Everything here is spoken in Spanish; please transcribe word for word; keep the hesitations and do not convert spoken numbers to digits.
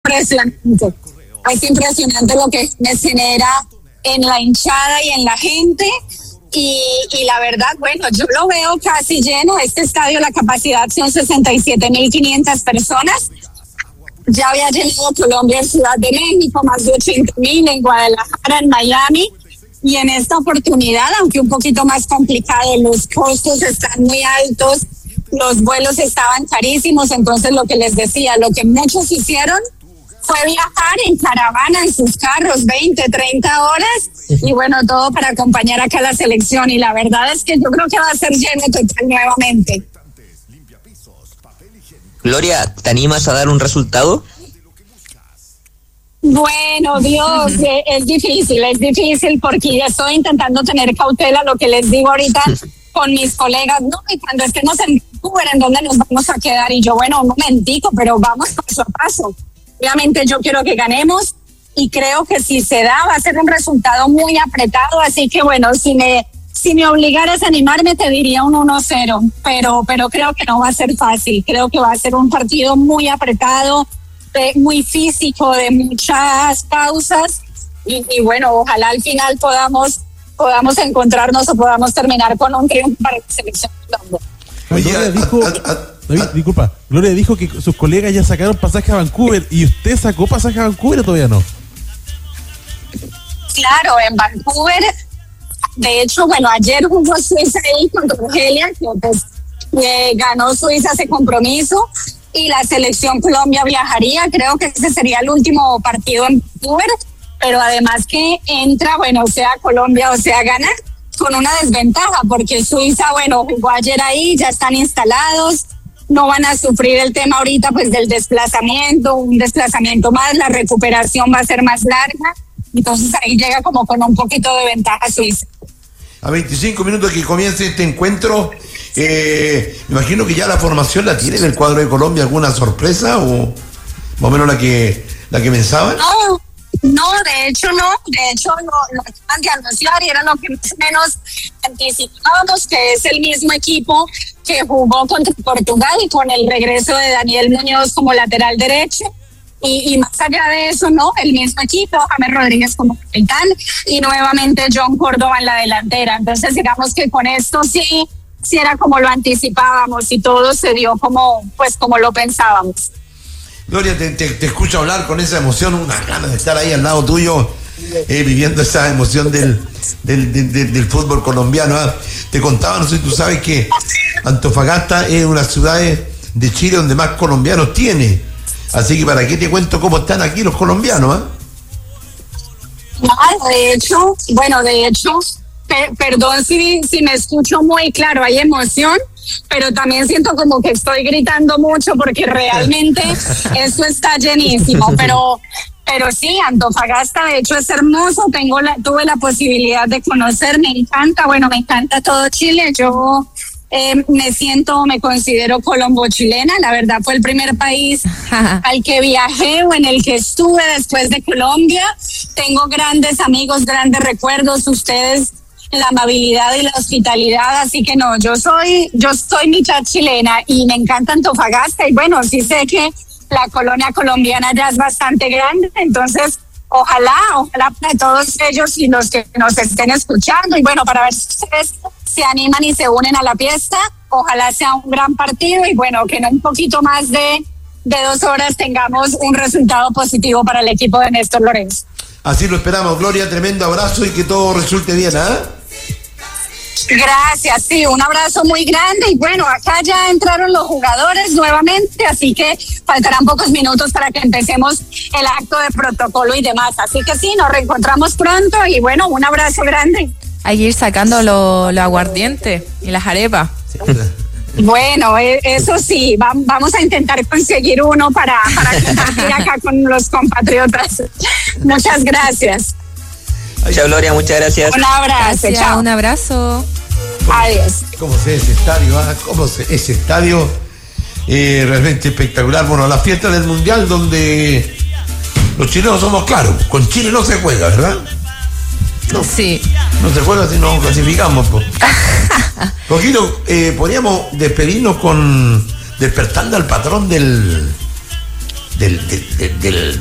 impresionante. Es impresionante lo que me genera en la hinchada y en la gente. Y, y la verdad, bueno, yo lo veo casi lleno. Este estadio, la capacidad son sesenta y siete mil quinientas personas. Ya había llenado Colombia en Ciudad de México, más de ochenta mil en Guadalajara, en Miami. Y en esta oportunidad, aunque un poquito más complicado, los costos están muy altos, los vuelos estaban carísimos. Entonces, lo que les decía, lo que muchos hicieron fue viajar en caravana, en sus carros, veinte, treinta horas, y bueno, todo para acompañar acá a la selección. Y la verdad es que yo creo que va a ser lleno total nuevamente. Gloria, ¿te animas a dar un resultado? Bueno, Dios, eh, es difícil, es difícil porque ya estoy intentando tener cautela, lo que les digo ahorita con mis colegas, no, y cuando estemos en Vancouver, ¿en dónde nos vamos a quedar? Y yo, bueno, un momentico, pero vamos paso a paso. Obviamente yo quiero que ganemos y creo que si se da va a ser un resultado muy apretado, así que bueno, si me si me obligaras a animarme te diría un uno cero, pero pero creo que no va a ser fácil, creo que va a ser un partido muy apretado, de, muy físico, de muchas pausas y, y bueno, ojalá al final podamos podamos encontrarnos o podamos terminar con un triunfo para la selección de Colombia. Gloria dijo, David, disculpa, Gloria dijo que sus colegas ya sacaron pasaje a Vancouver y usted sacó pasaje a Vancouver o todavía no. Claro, en Vancouver, de hecho, bueno, ayer jugó Suiza ahí contra Argelia, que pues eh, ganó Suiza ese compromiso y la selección Colombia viajaría, creo que ese sería el último partido en Vancouver, pero además que entra, bueno, sea Colombia o sea Ghana, con una desventaja, porque Suiza, bueno, jugó ayer ahí, ya están instalados, no van a sufrir el tema ahorita pues del desplazamiento, un desplazamiento más, la recuperación va a ser más larga, entonces ahí llega como con un poquito de ventaja Suiza. A veinticinco minutos que comience este encuentro, eh, me imagino que ya la formación la tiene en el cuadro de Colombia, ¿alguna sorpresa o más o menos la que, la que pensaban? No. No, de hecho no, de hecho lo, lo que acaban de anunciar y era lo que más o menos anticipábamos, que es el mismo equipo que jugó contra Portugal y con el regreso de Daniel Muñoz como lateral derecho y, y más allá de eso, no, el mismo equipo, James Rodríguez como capitán y nuevamente John Córdoba en la delantera. Entonces digamos que con esto sí, sí era como lo anticipábamos y todo se dio como, pues como lo pensábamos. Gloria, te, te, te escucho hablar con esa emoción, unas ganas de estar ahí al lado tuyo, eh, viviendo esa emoción del, del, del, del, del fútbol colombiano. ¿eh? Te contaba, no sé si tú sabes que Antofagasta es una ciudad de Chile donde más colombianos tiene. Así que para qué te cuento cómo están aquí los colombianos. ¿eh? No, de hecho, bueno, de hecho, per, perdón si, si me escucho muy claro, hay emoción, pero también siento como que estoy gritando mucho porque realmente eso está llenísimo, pero pero sí, Antofagasta de hecho es hermoso, tengo la, tuve la posibilidad de conocer, me encanta, bueno, me encanta todo Chile, yo eh, me siento, me considero colombo-chilena, la verdad fue el primer país al que viajé o en el que estuve después de Colombia, tengo grandes amigos, grandes recuerdos, ustedes la amabilidad y la hospitalidad, así que no, yo soy, yo soy mitad chilena y me encanta Antofagasta y bueno, sí sé que la colonia colombiana ya es bastante grande, entonces ojalá, ojalá para todos ellos y los que nos estén escuchando y bueno, para ver si ustedes se animan y se unen a la fiesta, ojalá sea un gran partido y bueno, que en un poquito más de, de dos horas tengamos un resultado positivo para el equipo de Néstor Lorenzo. Así lo esperamos, Gloria, tremendo abrazo y que todo resulte bien, ¿ah? ¿eh? Gracias, sí, un abrazo muy grande y bueno, acá ya entraron los jugadores nuevamente, así que faltarán pocos minutos para que empecemos el acto de protocolo y demás, así que sí, nos reencontramos pronto y bueno, un abrazo grande. Hay que ir sacando los lo aguardientes y las arepas. Bueno, eso sí, vamos a intentar conseguir uno para, para compartir acá con los compatriotas. Muchas gracias. Chao, Gloria, muchas gracias. Un abrazo, Gracias, chao. Un abrazo. Adiós. ¿Cómo se ve ese estadio? ¿ah? ¿Cómo se ve ese estadio? Eh, realmente espectacular. Bueno, la fiesta del Mundial donde los chilenos somos claros. Con Chile no se juega, ¿verdad? No, sí. No se juega si no clasificamos. Pues. Coquito, eh, podríamos despedirnos con despertando al patrón del del, del, del, del